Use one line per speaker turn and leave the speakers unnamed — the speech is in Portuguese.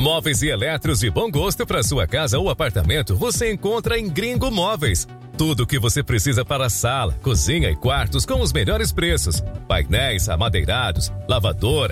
Móveis e eletros de bom gosto para sua casa ou apartamento você encontra em Gringo Móveis. Tudo o que você precisa para sala, cozinha e quartos com os melhores preços. Painéis amadeirados, lavadora,